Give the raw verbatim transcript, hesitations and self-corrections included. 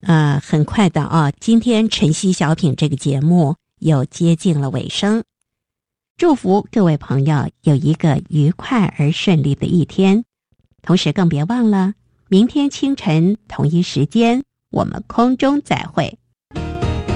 呃，很快的啊，今天晨曦小品这个节目又接近了尾声。祝福各位朋友有一个愉快而顺利的一天，同时更别忘了，明天清晨同一时间我们空中再会。